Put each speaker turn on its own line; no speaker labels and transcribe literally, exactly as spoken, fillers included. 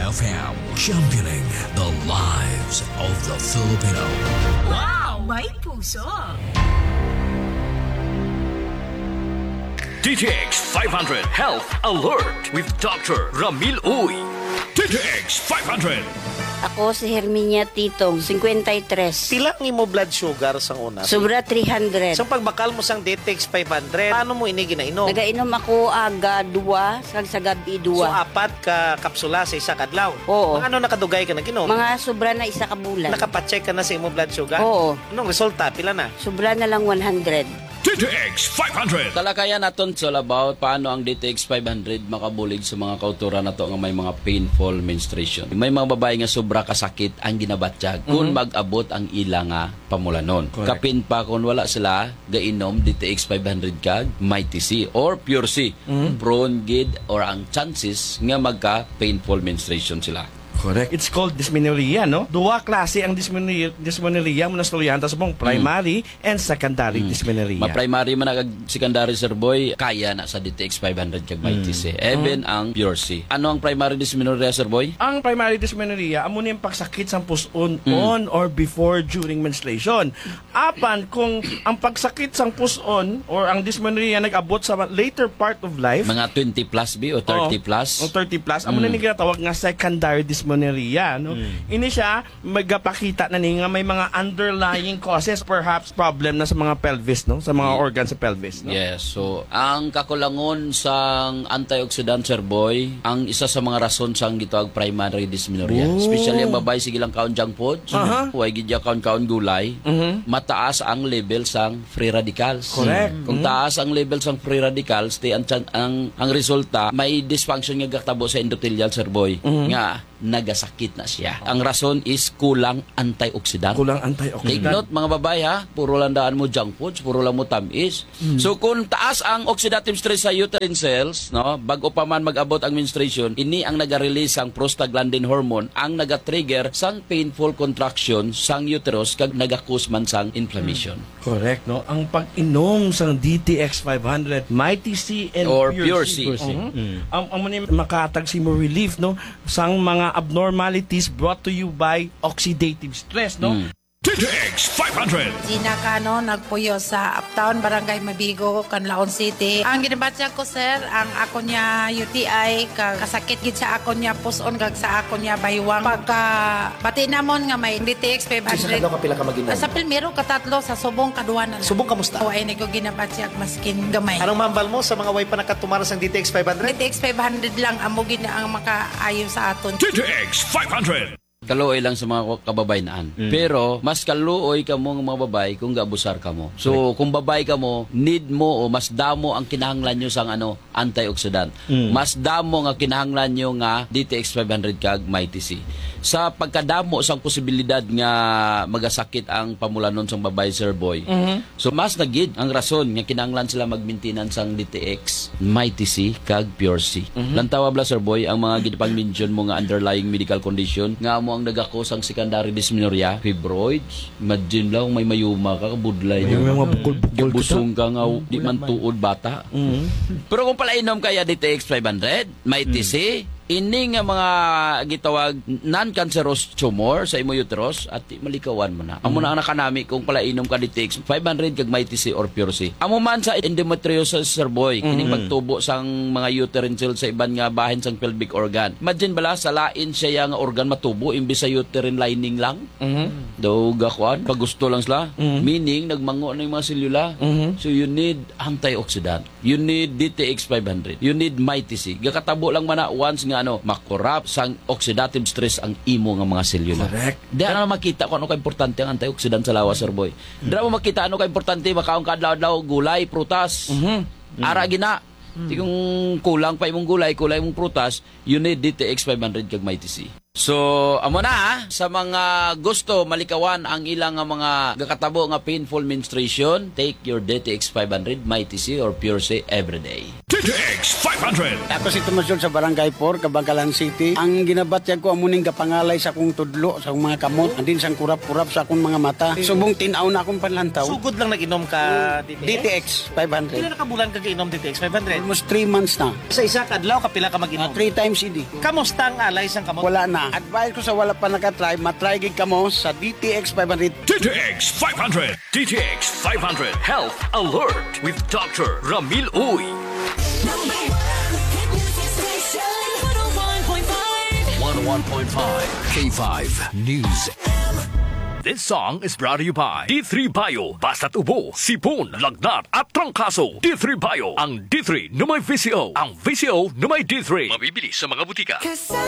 F M, championing the lives of the Filipino.
Wow! May puso!
D T X five hundred Health Alert with Doctor Ramil Uy. D T X five hundred.
Ako si Herminia Titong, fifty-three.
Pilang imo blood sugar sa una?
Sobra three hundred.
So pagbakal mo sang D T X five hundred, paano mo ini ginainom?
Nagainom ako aga dua, sag sa gabi
So
dua.
apat ka kapsula sa isa kadlaw?
Oo.
Mga ano nakadugay ka naginom?
Mga sobra na isa ka bulan.
Nakapacheck ka na sa imo blood sugar?
Oo.
Anong resulta? Pila na?
Sobra na lang one hundred.
D T X five hundred.
Talakayan naton all about paano ang D T X five hundred makabulig sa mga kauturan nato nga may mga painful menstruation. May mga babae nga sobra kasakit ang ginabatyag kung
Mhm.
mag-abot ang ila nga pamulanon.
Correct.
Kapin pa kung wala sila gainom D T X five hundred kag Mighty C or Pure C.
Mhm.
Prone gid or ang chances nga magka painful menstruation sila.
Correct. It's called dysmenorrhea, no? Duwa klase ang dysmenorrhea, dysmenorrhea mo na storyahan tas mong primary and secondary dysmenorrhea.
Ma-primary man ang secondary, sir boy, kaya na sa D T X five hundred kag Mighty C. Even ang Pure C. Ano ang primary dysmenorrhea, sir boy?
Ang primary dysmenorrhea amo ni pagsakit sa puson
Mm.
on or before during menstruation. Apan kung ang pagsakit sa puson or ang dysmenorrhea nag-abot sa later part of life,
Mga twenty plus B o thirty
Oo.
plus?
o thirty plus, amo na ni ginatawag nga secondary dysmenorrhea, no? Ini siya magapakita na ni nga may mga underlying causes, perhaps problem na sa mga pelvis, no? Sa mga
Yeah.
organs sa pelvis, no?
Yes. So, ang kakulangon sang antioxidant, sir boy, ang isa sa mga rason sang gitawag primary dysmenorrhea.
Oh.
Especially ang babae sige lang kaon junk foods,
Aha.
huwag gidya kaon kaon gulay,
Mhm.
mataas ang level sang free radicals.
Correct.
Kung taas ang level sang free radicals, di ang, chan- ang, ang resulta, may dysfunction nga gatabo sa endothelial, sir boy, nga nagasakit na siya. Ang rason is kulang antioxidant.
Kulang
Take
antioxidant.
note mga babae ha, puro lang daan mo junk foods, puro lang mo tamis. So kung taas ang oxidative stress sa uterine cells, no, bago pa man mag-abot ang menstruation, ini ang naga-release ang prostaglandin hormone, ang naga-trigger sang painful contraction sang uterus kag naga-cause man sang inflammation.
Correct, no? Ang pag-inom sa D T X five hundred, Mighty C and
Or
Pure,
Pure C.
C. Mhm. Ang ang muna makatag si mo relief, no? Sang mga abnormalities brought to you by oxidative stress, no?
Mm.
D T X five hundred.
Gina Cano, nagpuyo sa Uptown, Barangay Mabigo, Canlaon City. Ang ginabatya ko, sir, ang ako niya U T I, kag kasakit gid sa ako niya puson, kag sa ako niya baywang. Pagka bati namon nga may D T X five
Sa
hundred.
kadlaw ka pila ka maginom?
Sa Pilmero, katatlo, sa Subong, kaduwa na lang.
Subong kamusta?
O, ay nag ginabatya maskin gamay.
Anong mambal mo sa mga way pa nakatumara sang D T X five hundred?
D T X five hundred lang, amo gina ang makaayo sa aton.
D T X five hundred.
Kaluoy lang sa mga kababaynaan. Pero mas kaluoy ka mo ng mga babae kung gaabusar ka mo. So kung babae ka mo, need mo o mas damo ang kinahanglan nyo sang ano, antioxidant. Mas damo nga kinahanglan nyo nga D T X five hundred kag Mighty C. Sa pagkadamo sang posibilidad nga magasakit ang pamulanon sang babae, sir boy. So mas nagid ang rason nga kinahanglan sila mag-maintenance sang D T X, Mighty C kag Pure C. Lantawa bla, sir boy, ang mga gidpang mention mo nga underlying medical condition nga mo ang nagakos ang secondary dysmenorrhea, fibroids, imagine lang may mayuma ka, kabudlay
May
niya.
mga bukol-bukol
Busong ka nga, di man tuod bata. Pero kung pala inom kaya D T X five hundred, Mighty C, ini nga mga gitawag non-cancerous tumor sa imo uterus at di malikawan mo na. Amo na ang nakanami kung pala inom ka D T X five hundred kag Mighty C or Pure C. Amo man sa endometriosis, sir boy, kining pagtubo sang mga uterine cells sa iban nga bahin sang pelvic organ. Imagine bala sa lain siya nga organ matubo imbis sa uterine lining lang. Daw gakwan, pag gusto lang sila. Meaning nagmango na yung mga selula. So you need antioxidant. You need D T X five hundred. You need Mighty C. Gakatabo lang man na once nga ano, makurap sang oxidative stress ang imo nga mga selula.
Correct.
Di na makita kung ano ka-importante ang antioxidant sa lawas, sir boy. Di na mo makita ano ka-importante, makaong kadlaw-daw, gulay, prutas. Ara gina. Di kung kulang pa imong gulay, kulang imong prutas, you need D T X five hundred kag Mighty C. So, amo na ha, sa mga gusto malikawan ang ilang nga mga gakatabo nga painful menstruation, take your D T X five hundred, Mighty C or Pure C every day.
D D T X five hundred.
Ako si Tomasyon sa Barangay four, Kabangkalan City. Ang ginabatyag ko amuning kapangalay sa akong tudlo, sa akong mga kamot, andin sang kurap-kurap sa akong mga mata. Subong tinaw na akong panlantaw.
Sugod lang nag-inom ka D T X.
D T X five hundred.
Pila na kabulan ka inom D T X five hundred?
Almost three months na.
Sa isa kadlaw kapila ka
Uh,
mag-inom.
three times a day.
Kamusta ang alay sang kamot?
Wala na. Advice ko sa wala pa nakatry, matry gig kamo sa D T X five hundred.
D T X five hundred. D T X five hundred Health Alert with Doctor Ramil Uy.
one oh one point five K five News.
This song is brought to you by D three Bio. Basta't ubo, sipon, lagnat at trangkaso. D three Bio. Ang D three na may V C O. Ang V C O na may D three. Mabibili sa mga butika.